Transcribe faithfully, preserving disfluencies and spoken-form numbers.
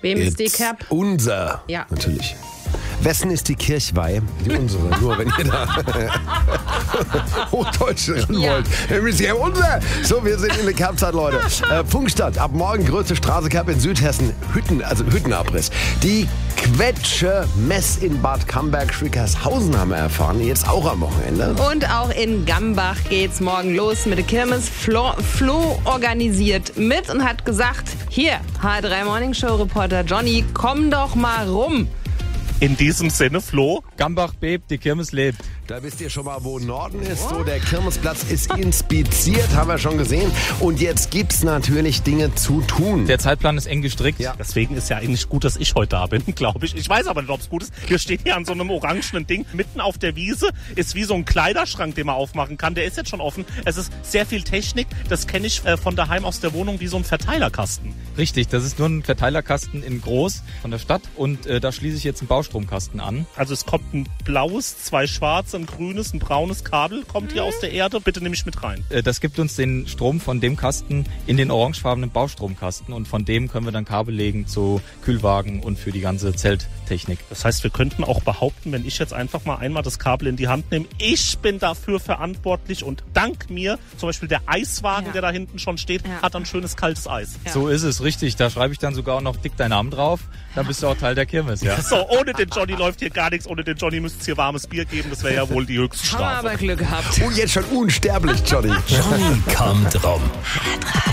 Wem ist die Kerb? Unser. Ja. Natürlich. Wessen ist die Kirchweih? Die unsere. Nur wenn ihr da Hochdeutsch ran Ja. wollt. Dann ist ja unser. So, wir sind in der Kerbzeit, Leute. Äh, Funkstadt. Ab morgen größte Straße Kerb in Südhessen. Hütten, also Hüttenabriss. Die Quetsche Mess in Bad Camberg-Schwickershausen haben wir erfahren. Jetzt auch am Wochenende. Und auch in Gambach geht's morgen los mit der Kirmes. Flo, Flo organisiert mit und hat gesagt, hier, H drei Morning Show Reporter Johnny, komm doch mal rum. In diesem Sinne, Flo. Gambach bebt, die Kirmes lebt. Da wisst ihr schon mal, wo Norden ist. So, der Kirmesplatz ist inspiziert, haben wir schon gesehen. Und jetzt gibt's natürlich Dinge zu tun. Der Zeitplan ist eng gestrickt. Ja. Deswegen ist ja eigentlich gut, dass ich heute da bin, glaube ich. Ich weiß aber nicht, ob es gut ist. Wir stehen hier an so einem orangenen Ding mitten auf der Wiese. Ist wie so ein Kleiderschrank, den man aufmachen kann. Der ist jetzt schon offen. Es ist sehr viel Technik. Das kenne ich äh, von daheim aus der Wohnung wie so ein Verteilerkasten. Richtig, das ist nur ein Verteilerkasten in groß von der Stadt. Und äh, da schließe ich jetzt einen Baustromkasten an. Also es kommt ein blaues, zwei schwarze, ein grünes, ein braunes Kabel. Kommt hier aus der Erde. Bitte nehme ich mit rein. Äh, das gibt uns den Strom von dem Kasten in den orangefarbenen Baustromkasten. Und von dem können wir dann Kabel legen zu Kühlwagen und für die ganze Zelttechnik. Das heißt, wir könnten auch behaupten, wenn ich jetzt einfach mal einmal das Kabel in die Hand nehme, ich bin dafür verantwortlich und dank mir, zum Beispiel der Eiswagen, Ja. der da hinten schon steht, Ja. hat dann schönes kaltes Eis. Ja. So ist es, richtig. Da schreibe ich dann sogar auch noch dick deinen Namen drauf. Dann bist du auch Teil der Kirmes, ja. So, ohne den Johnny läuft hier gar nichts. Ohne den Johnny müsste es hier warmes Bier geben. Das wäre ja wohl die höchste Haben wir Strafe. aber Glück gehabt. Und jetzt schon unsterblich, Johnny. Johnny kommt rum.